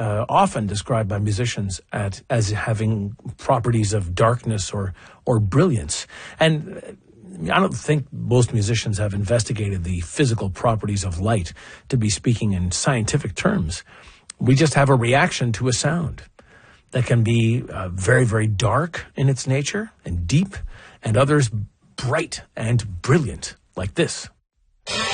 often described by musicians as having properties of darkness or brilliance. And I don't think most musicians have investigated the physical properties of light to be speaking in scientific terms. We just have a reaction to a sound that can be very, very dark in its nature and deep, and others bright and brilliant, like this.